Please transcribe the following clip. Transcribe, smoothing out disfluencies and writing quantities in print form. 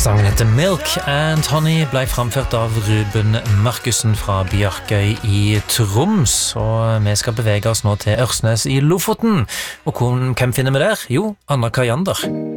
Sangen heter Milk and Honey ble framført av Ruben Markussen fra Bjarkøy i Troms, og vi skal bevege oss nå til Ørsnes i Lofoten. Og hvem finner vi der? Jo, Anna Kajander.